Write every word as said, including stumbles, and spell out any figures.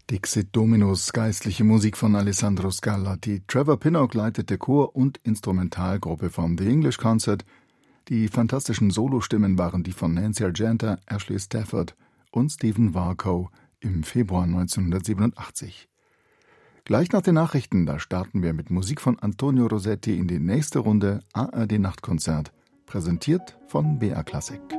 Dixit Dominus, geistliche Musik von Alessandro Scarlatti. Trevor Pinnock leitete Chor- und Instrumentalgruppe vom The English Concert. Die fantastischen Solostimmen waren die von Nancy Argenta, Ashley Stafford und Stephen Warco im Februar neunzehnhundertsiebenundachtzig. Gleich nach den Nachrichten, da starten wir mit Musik von Antonio Rossetti in die nächste Runde A R D Nachtkonzert, präsentiert von B R Klassik.